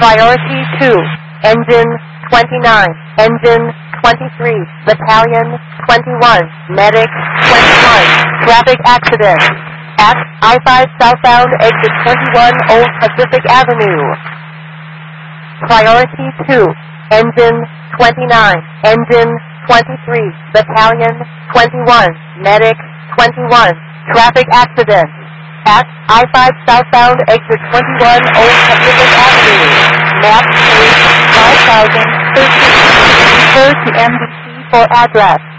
Priority 2, Engine 29, Engine 23, Battalion 21, Medic 21, Traffic Accident at I-5 southbound exit 21 Old Pacific Avenue. Priority 2, Engine 29, Engine 23, Battalion 21, Medic 21, Traffic Accident at I-5 southbound exit 21 Old Pacific Avenue. Map page 5013. Refer to MDT for address.